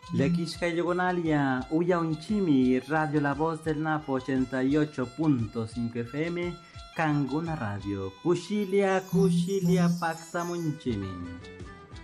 Lequisca Yogonalia, Uya Unchimi, Radio La Voz del Napo 88.5 FM, Canguna Radio, Cushilia, Pacta Munchimi.